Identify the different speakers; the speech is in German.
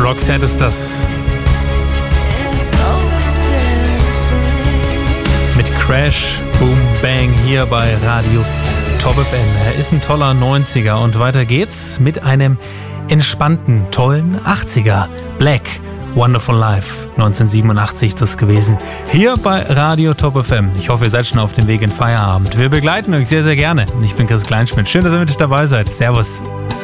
Speaker 1: Roxette ist das. Mit Crash, Boom, Bang hier bei Radio Top FM. Er ist ein toller 90er und weiter geht's mit einem entspannten, tollen 80er. Black, Wonderful Life, 1987 das gewesen. Hier bei Radio Top FM. Ich hoffe, ihr seid schon auf dem Weg in Feierabend. Wir begleiten euch sehr, sehr gerne. Ich bin Chris Kleinschmidt. Schön, dass ihr mit dabei seid. Servus.